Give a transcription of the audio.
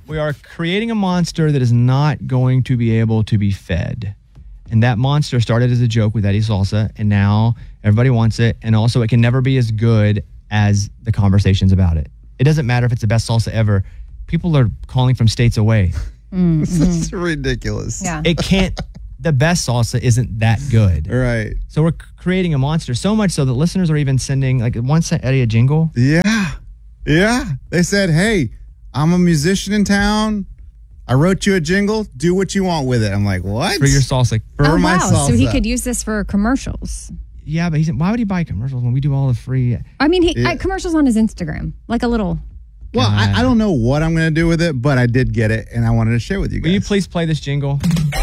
We are creating a monster that is not going to be able to be fed. And that monster started as a joke with Eddie Salsa, and now everybody wants it. And also, it can never be as good as the conversations about it. It doesn't matter if it's the best salsa ever. People are calling from states away. This is ridiculous. Yeah. It can't, the best salsa isn't that good. Right. So we're creating a monster, so much so that listeners are even sending, like, one sent Eddie a jingle. Yeah. Yeah. They said, hey, I'm a musician in town. I wrote you a jingle. Do what you want with it. I'm like, what? For your salsa. For my salsa. So he could use this for commercials. Yeah, but why would he buy commercials when we do all the free? I mean, commercials on his Instagram, like a little. Well, I don't know what I'm going to do with it, but I did get it, and I wanted to share with you guys. Will you please play this jingle?